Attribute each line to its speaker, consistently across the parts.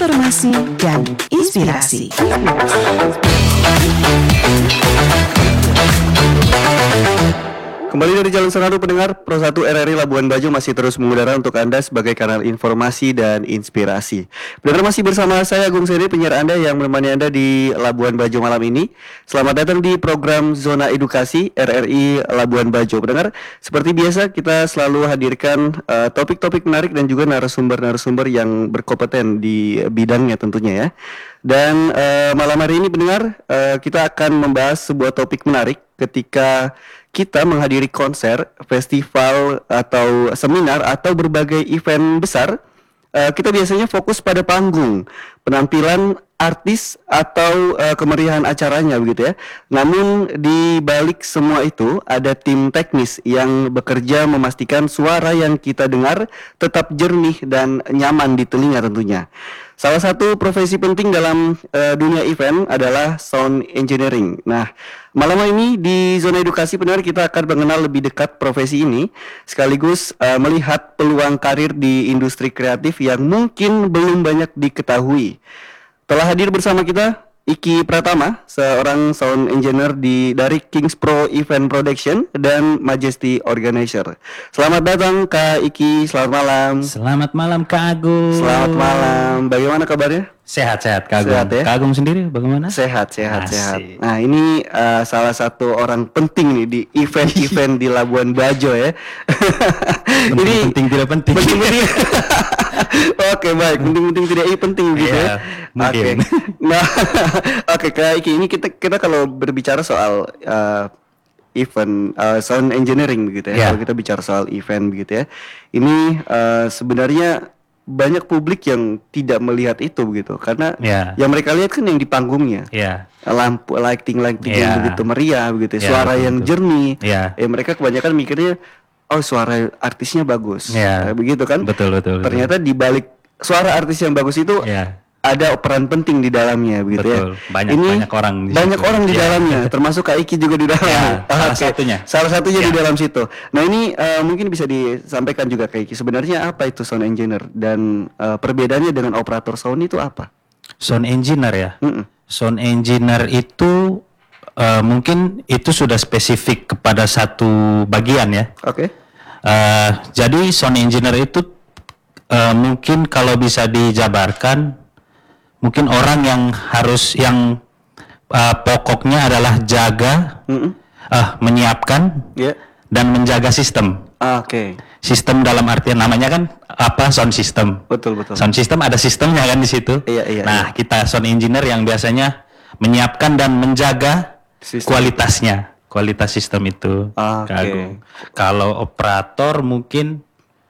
Speaker 1: informasi, dan inspirasi.
Speaker 2: Kembali dari Jalan Senadu pendengar, Pro 1 RRI Labuan Bajo masih terus mengudara untuk Anda sebagai kanal informasi dan inspirasi. Pendengar masih bersama saya Agung Seri, penyiar Anda yang menemani Anda di Labuan Bajo malam ini. Selamat datang di program Zona Edukasi RRI Labuan Bajo. Pendengar, seperti biasa kita selalu hadirkan topik-topik menarik dan juga narasumber-narasumber yang berkompeten di bidangnya tentunya ya. Dan malam hari ini pendengar, kita akan membahas sebuah topik menarik ketika kita menghadiri konser, festival, atau seminar, atau berbagai event besar. Kita biasanya fokus pada panggung, penampilan artis atau kemeriahan acaranya begitu ya. Namun di balik semua itu ada tim teknis yang bekerja memastikan suara yang kita dengar tetap jernih dan nyaman di telinga tentunya. Salah satu profesi penting dalam dunia event adalah sound engineering. Nah, malam ini di Zona Edukasi pendengar kita akan mengenal lebih dekat profesi ini, sekaligus melihat peluang karir di industri kreatif yang mungkin belum banyak diketahui. Telah hadir bersama kita Iki Pratama, seorang sound engineer dari Kings Pro Event Production dan Majesty Organizer. Selamat datang Kak Iki, selamat malam.
Speaker 3: Selamat malam Kak Agung.
Speaker 2: Selamat malam. Bagaimana kabarnya?
Speaker 3: Sehat-sehat Kak Agung.
Speaker 2: Sehat ya?
Speaker 3: Kak Agung sendiri bagaimana?
Speaker 2: Sehat. Nah ini salah satu orang penting nih di event-event di Labuan Bajo ya.
Speaker 3: Penting tidak penting.
Speaker 2: Penting. Oke baik, penting tidak penting gitu ya. Oke. Nah, oke Kak Iki, ini kita kalau berbicara soal event sound engineering begitu ya. Kalau kita bicara soal event begitu ya. Ini sebenarnya banyak publik yang tidak melihat itu begitu, karena yang mereka lihat kan yang di panggungnya, lampu, lighting yang begitu meriah begitu, suara yang jernih. Mereka kebanyakan mikirnya, oh suara artisnya bagus, begitu kan? Betul. Ternyata di balik suara artis yang bagus itu ada peran penting di dalamnya, begitu ya. Banyak orang di dalamnya, termasuk Kak Iki juga di dalam. Salah satunya di dalam situ. Nah ini mungkin bisa disampaikan juga Kak Iki, sebenarnya apa itu sound engineer dan perbedaannya dengan operator sound itu apa?
Speaker 3: Sound engineer ya. Sound engineer itu mungkin itu sudah spesifik kepada satu bagian ya.
Speaker 2: Oke.
Speaker 3: Jadi sound engineer itu mungkin kalau bisa dijabarkan, mungkin orang yang pokoknya adalah jaga, menyiapkan dan menjaga sistem. Sistem dalam artian namanya kan apa, sound system. Betul. Sound system ada sistemnya kan di situ. Nah, kita sound engineer yang biasanya menyiapkan dan menjaga kualitas sistem itu. Kalau operator mungkin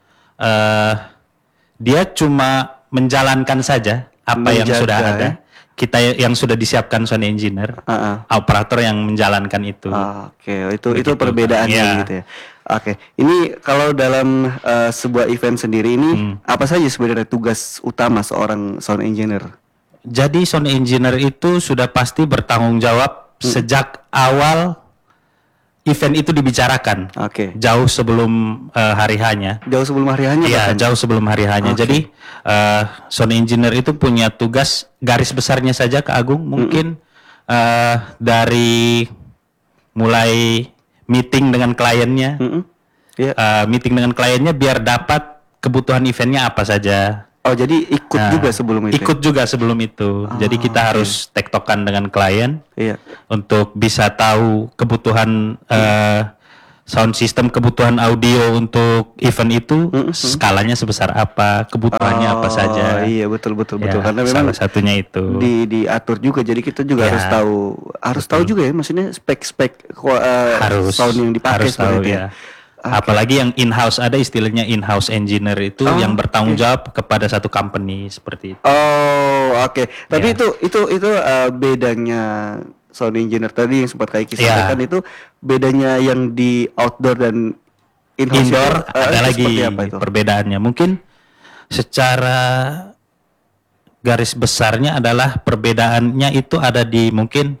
Speaker 3: dia cuma menjalankan saja apa yang sudah ada. Kita yang sudah disiapkan sound engineer, operator yang menjalankan itu.
Speaker 2: Itu perbedaannya gitu ya. Ini kalau dalam sebuah event sendiri ini apa saja sebenarnya tugas utama seorang sound engineer?
Speaker 3: Jadi sound engineer itu sudah pasti bertanggung jawab sejak awal event itu dibicarakan. Jauh sebelum hari hanya.
Speaker 2: Jauh sebelum hari hanya.
Speaker 3: Iya, jauh sebelum hari hanya. Jadi sound engineer itu punya tugas garis besarnya saja Kak Agung, mungkin dari mulai meeting dengan kliennya, meeting dengan kliennya biar dapat kebutuhan eventnya apa saja.
Speaker 2: Oh, jadi ikut juga sebelum itu.
Speaker 3: Ikut juga sebelum itu. Jadi kita harus tektokan dengan klien untuk bisa tahu kebutuhan sound system, kebutuhan audio untuk event itu skalanya sebesar apa, kebutuhannya apa saja.
Speaker 2: Iya, betul. Karena memang
Speaker 3: salah satunya itu
Speaker 2: diatur juga. Jadi kita juga harus tahu juga ya, maksudnya spek sound yang dipakai seperti itu.
Speaker 3: Apalagi yang in-house, ada istilahnya in-house engineer itu yang bertanggung jawab kepada satu company seperti itu.
Speaker 2: Tapi itu bedanya sound engineer tadi yang sempat Kak Iki sampaikan itu bedanya yang di outdoor dan
Speaker 3: indoor ada lagi perbedaannya. Mungkin secara garis besarnya adalah perbedaannya itu ada di mungkin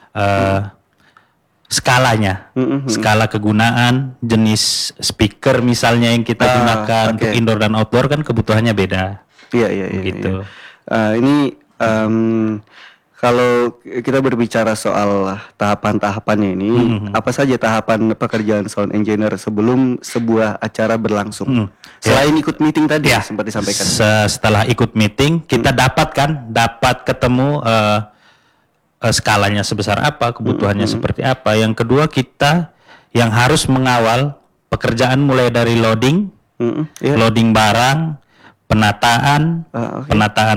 Speaker 3: skalanya, skala kegunaan, jenis speaker misalnya yang kita gunakan untuk indoor dan outdoor kan kebutuhannya beda.
Speaker 2: Iya.
Speaker 3: Gitu.
Speaker 2: Ini kalau kita berbicara soal tahapan-tahapannya ini, apa saja tahapan pekerjaan sound engineer sebelum sebuah acara berlangsung? Selain ikut meeting tadi sempat disampaikan.
Speaker 3: Setelah ikut meeting, kita dapat ketemu skalanya sebesar apa, kebutuhannya seperti apa. Yang kedua, kita yang harus mengawal pekerjaan mulai dari loading, loading barang, penataan, penataan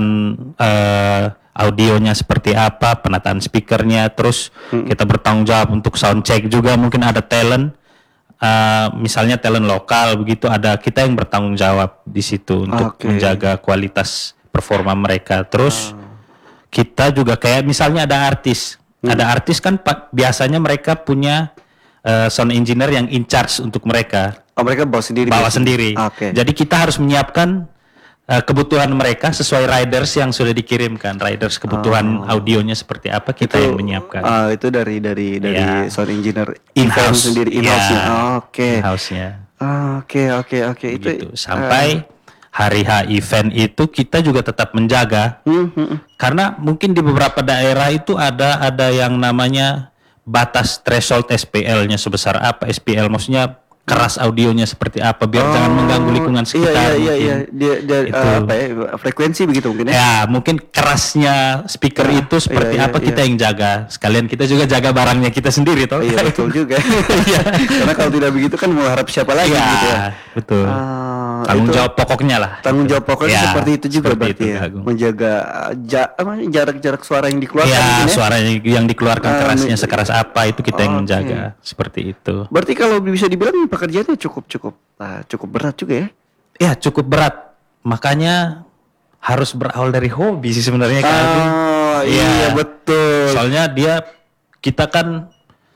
Speaker 3: audionya seperti apa, penataan speakernya, terus kita bertanggung jawab untuk sound check juga. Mungkin ada talent, misalnya talent lokal begitu, ada kita yang bertanggung jawab di situ untuk menjaga kualitas performa mereka. Terus kita juga kayak misalnya ada artis kan biasanya mereka punya sound engineer yang in charge untuk mereka.
Speaker 2: Mereka bawa sendiri.
Speaker 3: Jadi kita harus menyiapkan kebutuhan mereka sesuai riders yang sudah dikirimkan. Riders kebutuhan audionya seperti apa, kita yang menyiapkan.
Speaker 2: Itu dari sound engineer in-house sendiri, in-house-nya.
Speaker 3: In-house-nya.
Speaker 2: Oke.
Speaker 3: Itu sampai hari H event itu kita juga tetap menjaga. Karena mungkin di beberapa daerah itu ada yang namanya batas threshold SPL-nya sebesar apa. SPL maksudnya keras audionya seperti apa biar jangan mengganggu lingkungan sekitar.
Speaker 2: Iya. Frekuensi begitu mungkin ya.
Speaker 3: Ya, mungkin kerasnya speaker itu seperti apa kita yang jaga. Sekalian kita juga jaga barangnya kita sendiri toh.
Speaker 2: Iya, betul juga. Karena kalau tidak begitu kan mau harap siapa lagi gitu ya.
Speaker 3: Betul. Tanggung jawab pokoknya lah.
Speaker 2: Tanggung jawab pokoknya seperti itu juga berarti ya. Menjaga jarak suara yang dikeluarkan.
Speaker 3: Ya, suara yang dikeluarkan kerasnya sekeras apa itu kita yang menjaga. Seperti itu.
Speaker 2: Berarti kalau bisa dibilang pekerjaannya cukup berat juga ya? Ya,
Speaker 3: cukup berat. Makanya harus berawal dari hobi sih sebenarnya Kak.
Speaker 2: Iya, betul.
Speaker 3: Soalnya kita kan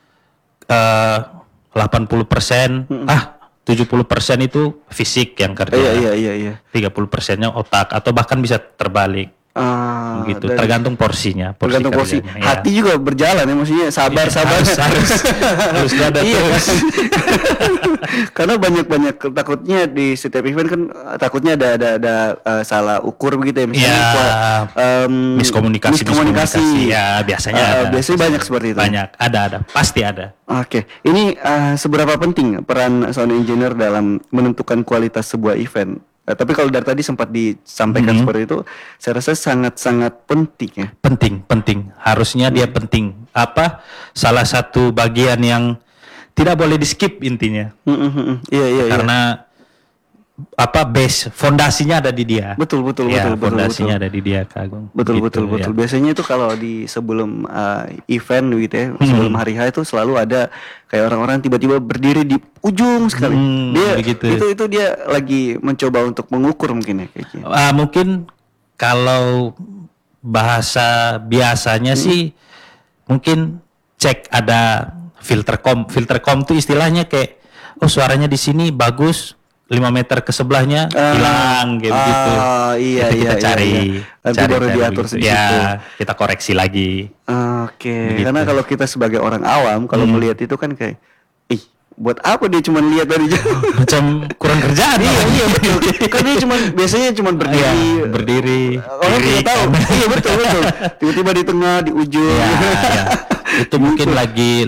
Speaker 3: 80%, 70% itu fisik yang kerja.
Speaker 2: Iya.
Speaker 3: 30%-nya otak atau bahkan bisa terbalik. Gitu, tergantung porsinya.
Speaker 2: Tergantung porsi. Hati juga berjalan ya, maksudnya sabar.
Speaker 3: Harus ada terus.
Speaker 2: Karena banyak takutnya di setiap event kan takutnya ada salah ukur begitu ya, misalnya
Speaker 3: miskomunikasi. Ya, biasanya
Speaker 2: banyak seperti itu.
Speaker 3: Banyak, ada, pasti ada.
Speaker 2: Oke. Ini seberapa penting peran sound engineer dalam menentukan kualitas sebuah event? Tapi kalau dari tadi sempat disampaikan seperti itu, saya rasa sangat-sangat penting ya.
Speaker 3: Penting. Harusnya dia penting. Salah satu bagian yang tidak boleh di skip intinya.
Speaker 2: Iya.
Speaker 3: Karena base fondasinya ada di dia.
Speaker 2: Betul.
Speaker 3: Fondasinya ada di dia, Kak Agung.
Speaker 2: Betul. Biasanya itu kalau di sebelum event gitu ya, sebelum hari H itu selalu ada kayak orang-orang tiba-tiba berdiri di ujung sekali. Itu dia lagi mencoba untuk mengukur mungkin ya kayaknya.
Speaker 3: Mungkin kalau bahasa biasanya sih mungkin cek ada filtercom. Filtercom itu istilahnya kayak suaranya di sini bagus, 5 meter ke sebelahnya hilang gitu.
Speaker 2: Iya.
Speaker 3: Kita cari.
Speaker 2: Nanti baru diatur
Speaker 3: situ. Kita koreksi lagi.
Speaker 2: Oke. Karena kalau kita sebagai orang awam kalau melihat itu kan kayak buat apa dia cuma lihat dari jauh?
Speaker 3: Macam kurang kerjaan.
Speaker 2: Iya betul. Kan dia biasanya cuma
Speaker 3: berdiri.
Speaker 2: Orang tidak tahu. Iya betul. Tiba-tiba di tengah, di ujung.
Speaker 3: Itu mungkin lagi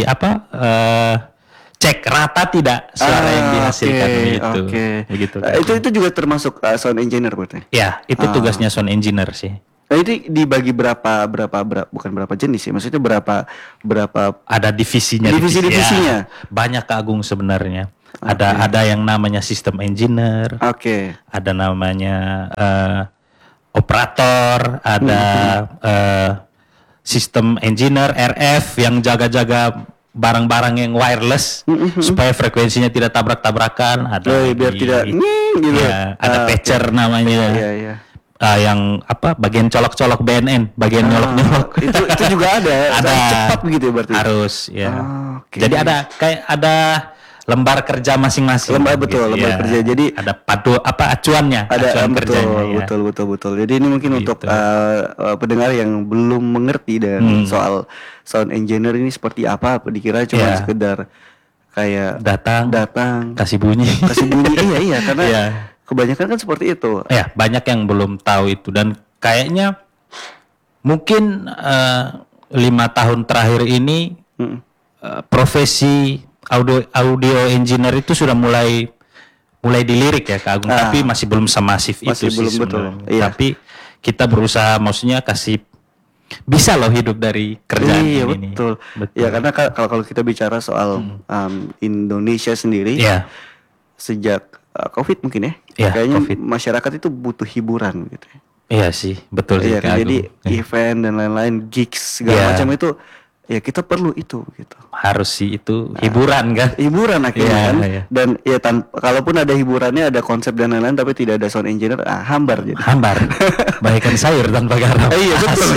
Speaker 3: cek rata tidak suara yang dihasilkan gitu. Begitu.
Speaker 2: Itu juga termasuk sound engineer berarti?
Speaker 3: Ya, itu tugasnya sound engineer sih.
Speaker 2: Itu dibagi berapa bukan berapa jenis sih, maksudnya berapa
Speaker 3: ada divisinya.
Speaker 2: Divisinya.
Speaker 3: Banyak Kak Agung sebenarnya. Ada yang namanya system engineer. Ada namanya operator, ada system engineer RF yang jaga-jaga barang-barang yang wireless supaya frekuensinya tidak tabrak-tabrakan. Ada
Speaker 2: biar tidak gitu.
Speaker 3: Ada patcher namanya.
Speaker 2: Iya.
Speaker 3: Yang bagian colok-colok BNN, bagian nyolok-nyolok.
Speaker 2: Itu juga ada.
Speaker 3: Ada
Speaker 2: cepat begitu ya berarti.
Speaker 3: Harus ya. Jadi ada lembar kerja masing-masing.
Speaker 2: Lembar kerja. Jadi
Speaker 3: ada acuannya, acuan kerjanya.
Speaker 2: Betul. Jadi ini mungkin untuk pendengar yang belum mengerti dan soal sound engineer ini seperti apa, dikira cuma sekedar kayak datang
Speaker 3: kasih bunyi.
Speaker 2: Iya karena kebanyakan kan seperti itu.
Speaker 3: Ya, banyak yang belum tahu itu dan kayaknya mungkin 5 tahun terakhir ini profesi audio engineer itu sudah mulai dilirik ya Kak Agung, tapi masih belum semasif itu sih sebenarnya. Iya. Tapi kita berusaha maksudnya kasih bisa loh hidup dari kerjaan ini.
Speaker 2: Betul. Ya karena kalau kita bicara soal Indonesia sendiri, sejak COVID mungkin kayaknya COVID. Masyarakat itu butuh hiburan gitu.
Speaker 3: Iya sih, betul sih.
Speaker 2: Kan, jadi event dan lain-lain, gigs segala macam itu, ya kita perlu itu gitu.
Speaker 3: Harus sih itu hiburan kan? Hiburan
Speaker 2: akhirnya kan. Dan ya kalaupun ada hiburannya, ada konsep dan lain-lain, tapi tidak ada sound engineer, hambar jadi.
Speaker 3: Hambar. Bagaikan sayur tanpa garam.
Speaker 2: Iya betul.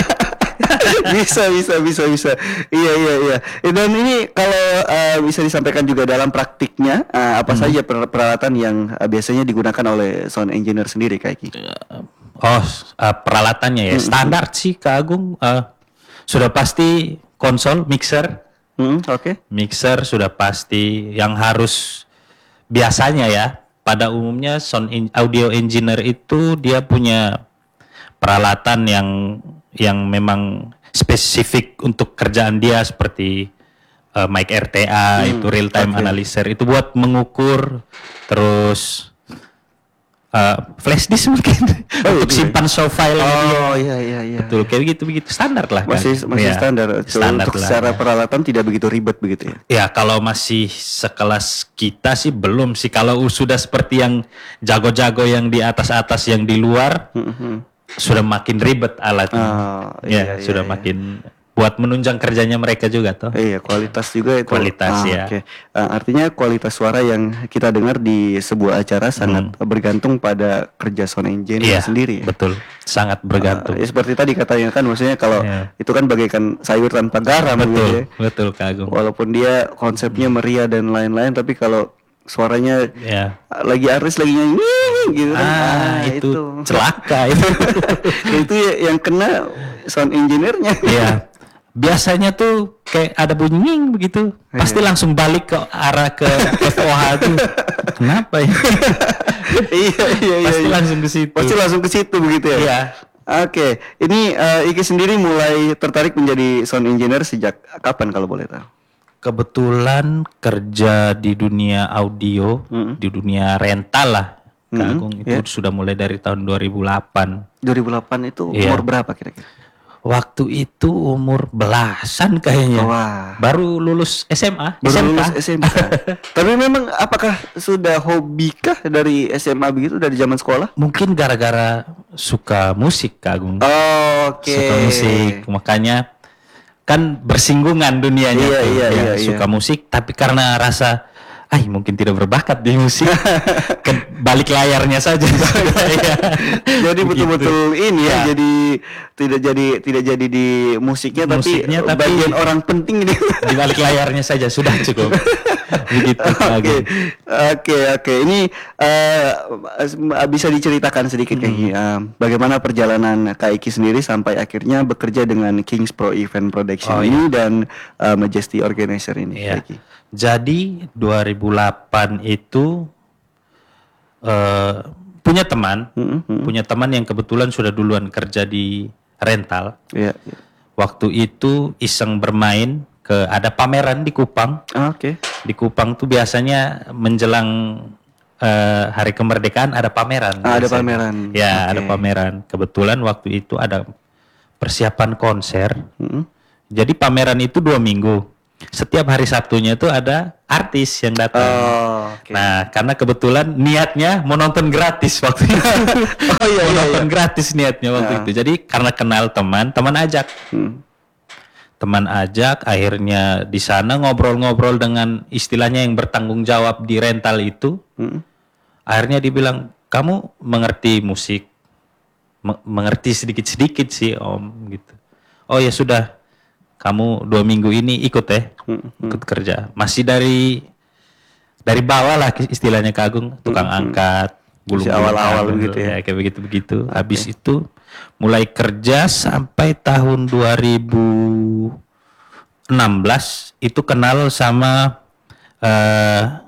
Speaker 2: bisa. Iya. Dan ini kalau bisa disampaikan juga dalam praktiknya, apa saja peralatan yang biasanya digunakan oleh sound engineer sendiri kayak gitu?
Speaker 3: Peralatannya ya standar sih Kak Agung. Sudah pasti konsol, mixer. Mixer sudah pasti yang harus biasanya ya. Pada umumnya audio engineer itu dia punya peralatan yang memang spesifik untuk kerjaan dia seperti mic RTA itu real time analyzer itu buat mengukur, terus flash disk mungkin untuk simpan show file.
Speaker 2: Iya.
Speaker 3: Betul, kayak begitu standar lah kan.
Speaker 2: Masih standar. Untuk secara peralatan tidak begitu ribet begitu ya.
Speaker 3: Ya kalau masih sekelas kita sih belum sih. Kalau sudah seperti yang jago-jago yang di atas-atas yang di luar, sudah makin ribet alatnya. Sudah makin buat menunjang kerjanya mereka juga toh.
Speaker 2: Iya, kualitas juga itu.
Speaker 3: Kualitas ya.
Speaker 2: Okay. Artinya kualitas suara yang kita dengar di sebuah acara sangat bergantung pada kerja sound engineer sendiri.
Speaker 3: Betul, sangat bergantung.
Speaker 2: Ya seperti tadi katanya kan, maksudnya kalau itu kan bagaikan sayur tanpa garam.
Speaker 3: Betul, betul Kak Agung.
Speaker 2: Walaupun dia konsepnya meriah dan lain-lain, tapi kalau suaranya lagi artis lagi nyanyi gitu
Speaker 3: itu celaka itu.
Speaker 2: Itu yang kena sound engineer-nya.
Speaker 3: Iya. Biasanya tuh kayak ada bunyi begitu, pasti langsung balik ke arah ke FOH tuh. Kenapa ya?
Speaker 2: Iya.
Speaker 3: Pasti langsung ke situ.
Speaker 2: Pasti langsung ke situ begitu ya.
Speaker 3: Iya.
Speaker 2: Oke, ini Iki sendiri mulai tertarik menjadi sound engineer sejak kapan kalau boleh tahu?
Speaker 3: Kebetulan kerja di dunia audio, di dunia rental lah. Kak Agung itu sudah mulai dari tahun 2008.
Speaker 2: 2008 itu umur berapa kira-kira?
Speaker 3: Waktu itu umur belasan kayaknya.
Speaker 2: Wah.
Speaker 3: Baru lulus SMA.
Speaker 2: Lulus SMA. Tapi memang apakah sudah hobikah dari SMA begitu, dari zaman sekolah?
Speaker 3: Mungkin gara-gara suka musik Kak Agung. Suka musik, makanya kan bersinggungan dunianya.
Speaker 2: Iya.
Speaker 3: Suka musik, tapi karena rasa mungkin tidak berbakat di musik, ke balik layarnya saja.
Speaker 2: Jadi betul-betul ini jadi tidak jadi di musiknya tapi bagian orang penting di
Speaker 3: balik layarnya saja sudah cukup. Begitu.
Speaker 2: Oke. Ini bisa diceritakan sedikit bagaimana perjalanan Kak Iki sendiri sampai akhirnya bekerja dengan Kings Pro Event Production ini dan Majesty Organizer ini.
Speaker 3: Jadi 2008 itu punya teman yang kebetulan sudah duluan kerja di rental. Waktu itu iseng bermain ada pameran di Kupang. Di Kupang tuh biasanya menjelang hari kemerdekaan ada pameran.
Speaker 2: Ada pameran.
Speaker 3: Ya, ada pameran. Kebetulan waktu itu ada persiapan konser. Jadi pameran itu 2 minggu. Setiap hari Sabtunya itu ada artis yang datang. Nah, karena kebetulan niatnya mau nonton gratis waktu itu. Nonton gratis niatnya waktu itu. Jadi karena kenal teman ajak. Teman ajak, akhirnya di sana ngobrol-ngobrol dengan istilahnya yang bertanggung jawab di rental itu. Akhirnya dibilang, kamu mengerti musik? Mengerti sedikit-sedikit sih Om gitu. Oh ya sudah. Kamu 2 minggu ini ikut ikut kerja. Masih dari bawah lah istilahnya Kak Agung, tukang angkat, gulung
Speaker 2: awal-awal begitu ya.
Speaker 3: Kayak begitu. Habis itu mulai kerja sampai tahun 2016 itu kenal sama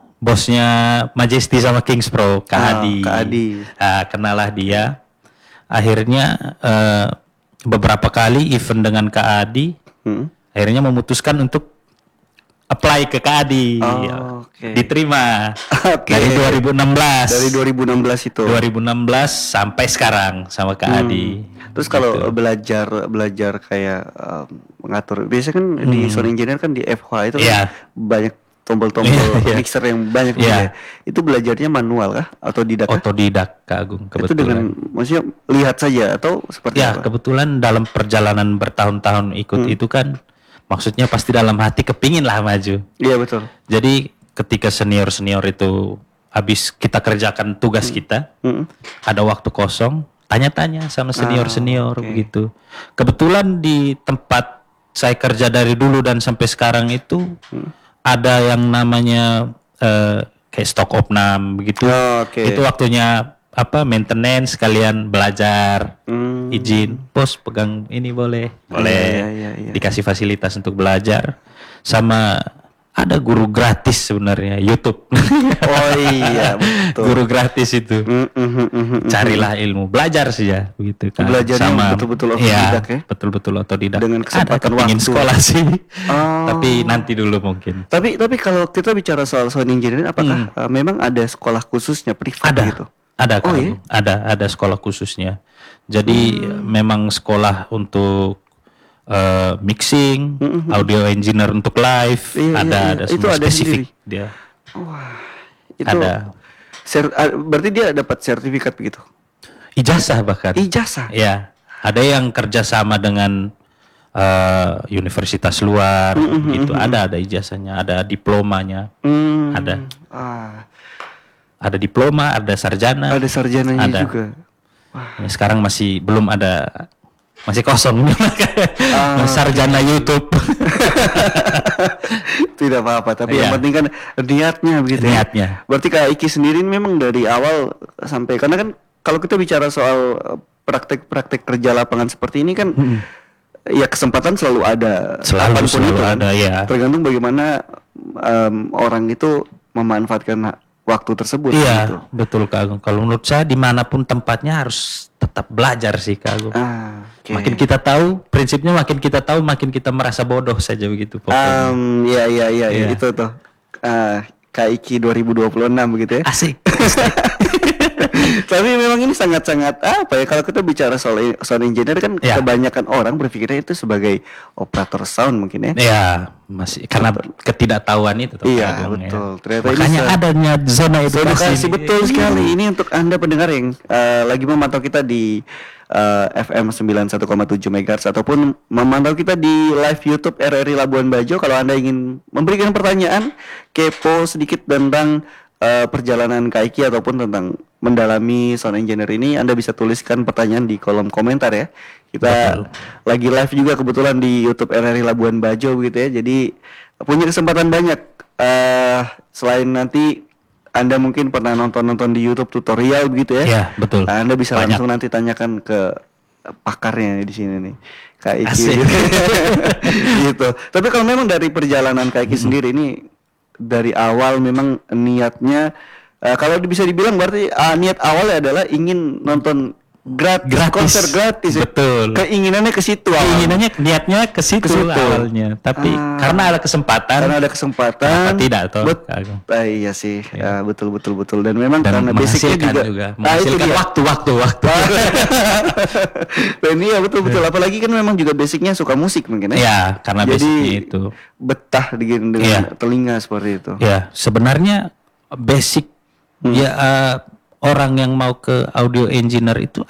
Speaker 3: bosnya Majesty sama Kings Pro, Kak Adi. Kenal lah dia. akhirnya beberapa kali event dengan Kak Adi, akhirnya memutuskan untuk apply ke Kak Adi. Diterima. Dari 2016.
Speaker 2: Dari 2016 itu.
Speaker 3: 2016 sampai sekarang sama Kak Adi.
Speaker 2: Terus kalau gitu. belajar kayak mengatur, biasanya kan di sound engineer kan di FH itu kan banyak tombol-tombol mixer yang banyak ya. Itu belajarnya manual kah atau didak?
Speaker 3: Otodidak, Kak Agung, kebetulan.
Speaker 2: Itu dengan maksudnya lihat saja atau seperti apa?
Speaker 3: Ya, kebetulan dalam perjalanan bertahun-tahun ikut itu kan maksudnya pasti dalam hati kepingin lah maju. Iya, betul. Jadi ketika senior-senior itu habis kita kerjakan tugas kita, ada waktu kosong, tanya-tanya sama senior-senior begitu. Kebetulan di tempat saya kerja dari dulu dan sampai sekarang itu ada yang namanya kayak stock opnam begitu. Itu waktunya maintenance sekalian belajar, izin bos pegang ini boleh dikasih fasilitas untuk belajar, sama ada guru gratis sebenarnya YouTube. Oh iya, betul. Guru gratis itu. Carilah ilmu, belajar sih ya begitu kan.
Speaker 2: Belajarnya sama betul-betul otodidak ya.
Speaker 3: Betul-betul otodidak.
Speaker 2: Dengan kesempatan
Speaker 3: waktu. Sekolah sih. Tapi nanti dulu mungkin.
Speaker 2: Tapi kalau kita bicara soal sound engineering, apakah memang ada sekolah khususnya privat gitu?
Speaker 3: Ada kan? Iya? Ada sekolah khususnya. Jadi memang sekolah untuk mixing, audio engineer untuk live, ada
Speaker 2: itu ada
Speaker 3: spesifik
Speaker 2: sendiri.
Speaker 3: Dia.
Speaker 2: Wah, itu
Speaker 3: ada.
Speaker 2: Berarti dia dapat sertifikat begitu?
Speaker 3: Ijazah bahkan.
Speaker 2: Ijazah.
Speaker 3: Ya, ada yang kerjasama dengan universitas luar, gitu. Ada ijazahnya, ada diplomanya, ada. Ada diploma, ada sarjana.
Speaker 2: Ada sarjananya juga.
Speaker 3: Wah. Ya, sekarang belum ada. Masih kosong. Sarjana YouTube.
Speaker 2: Tidak apa-apa, tapi yang penting kan niatnya begitu.
Speaker 3: Niatnya.
Speaker 2: Berarti Kak Iki sendiri memang dari awal sampai, karena kan kalau kita bicara soal praktek kerja lapangan seperti ini kan ya kesempatan selalu ada.
Speaker 3: Selalu ada ya.
Speaker 2: Tergantung bagaimana orang itu memanfaatkan waktu tersebut.
Speaker 3: Iya,
Speaker 2: gitu.
Speaker 3: Betul Kak Agung. Kalau menurut saya dimanapun tempatnya harus tetap belajar sih Kak Agung. Makin kita tahu, prinsipnya makin kita tahu, makin kita merasa bodoh saja begitu.
Speaker 2: Iya. Itu tuh. Kak Iki 2026 begitu ya.
Speaker 3: Asik.
Speaker 2: Tapi memang ini sangat-sangat kalau kita bicara soal sound engineer kan kebanyakan orang berpikirnya itu sebagai operator sound mungkin ya.
Speaker 3: Iya, masih karena ketidaktahuan itu.
Speaker 2: Iya, betul. Ternyata
Speaker 3: makanya adanya zona edukasi.
Speaker 2: Betul sekali. Ini untuk Anda pendengar yang lagi memantau kita di FM 91,7 MHz ataupun memantau kita di live YouTube RRI Labuan Bajo. Kalau Anda ingin memberikan pertanyaan, kepo sedikit tentang perjalanan Kak Iki ataupun tentang mendalami sound engineer ini, Anda bisa tuliskan pertanyaan di kolom komentar ya. Kita lagi live juga kebetulan di YouTube RRI Labuan Bajo gitu ya. Jadi punya kesempatan banyak. Selain nanti Anda mungkin pernah nonton di YouTube tutorial begitu ya.
Speaker 3: Iya, betul.
Speaker 2: Anda bisa langsung nanti tanyakan ke pakarnya di sini nih, Kak Iki. Gitu. Tapi kalau memang dari perjalanan Kak Iki sendiri ini dari awal memang niatnya kalau bisa dibilang berarti niat awalnya adalah ingin nonton gratis. Konser gratis.
Speaker 3: Betul.
Speaker 2: Keinginannya ke situ.
Speaker 3: Niatnya ke situ awalnya. Tapi karena ada kesempatan. Kenapa tidak toh?
Speaker 2: Iya sih. Ya. Betul. Dan memang karena basicnya juga
Speaker 3: menghasilkan waktu.
Speaker 2: Dan iya betul. Apalagi kan memang juga basicnya suka musik mungkin ya.
Speaker 3: Iya, karena basicnya itu.
Speaker 2: Betah dengan telinga seperti itu.
Speaker 3: Ya, sebenarnya basic orang yang mau ke audio engineer itu